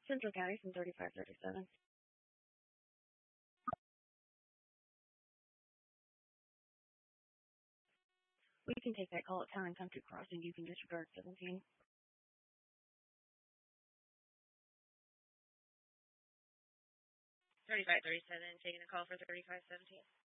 Central County from 3537. We can take that call at Town and Country Crossing. You can disregard 17. 3537, taking a call for 3517.